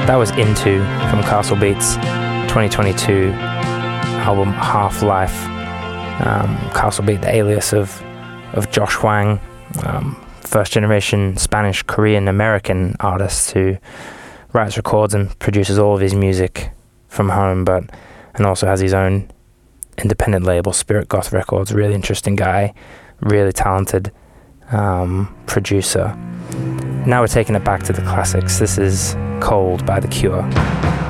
That was Into from Castle Beats 2022 album Half-Life. Castle Beat, the alias of Josh Hwang, first generation Spanish, Korean, American artist who writes, records and produces all of his music from home, and also has his own independent label, Spirit Goth Records. Really interesting guy, really talented producer. Now we're taking it back to the classics. This is Cold by The Cure.